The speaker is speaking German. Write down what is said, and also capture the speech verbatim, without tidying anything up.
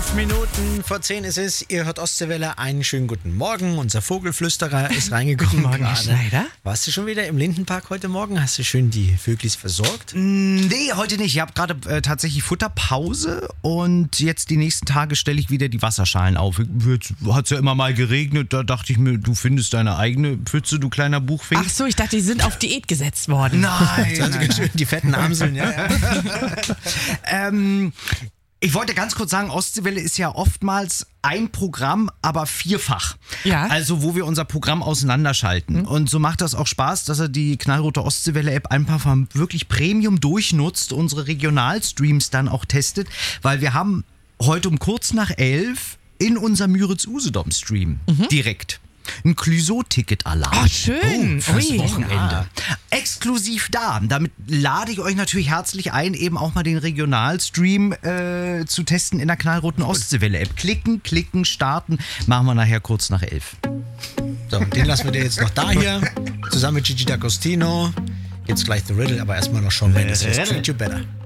Fünf Minuten vor zehn ist es. Ihr hört Ostseewelle. Einen schönen guten Morgen. Unser Vogelflüsterer ist reingekommen. Guten Morgen, Herr Schneider. Warst du schon wieder im Lindenpark heute Morgen? Hast du schön die Vöglis versorgt? Nee, heute nicht. Ich habe gerade äh, tatsächlich Futterpause und jetzt die nächsten Tage stelle ich wieder die Wasserschalen auf. Hat es ja immer mal geregnet, da dachte ich mir, du findest deine eigene Pfütze, du kleiner Buchfink. Ach so, ich dachte, die sind auf Diät gesetzt worden. Nein, Also nein, schön die fetten Amseln, ja. ja. ähm, ich wollte ganz kurz sagen, Ostseewelle ist ja oftmals ein Programm, aber vierfach. Ja. Also wo wir unser Programm auseinanderschalten. Mhm. Und so macht das auch Spaß, dass er die knallrote Ostseewelle-App einfach mal wirklich Premium durchnutzt, unsere Regionalstreams dann auch testet, weil wir haben heute um kurz nach elf in unserem Müritz-Usedom-Stream mhm. direkt ein Clouseau-Ticket-Alarm. Ach, schön. Oh, fürs Ui. Wochenende. Ja. Exklusiv da. Damit lade ich euch natürlich herzlich ein, eben auch mal den Regionalstream äh, zu testen in der knallroten Ostseewelle-App. Klicken, klicken, starten. Machen wir nachher kurz nach elf. So, den lassen wir dir jetzt noch da hier. Zusammen mit Gigi D'Agostino. Jetzt gleich The Riddle, aber erstmal noch Shawn Mendes. Treat You Better.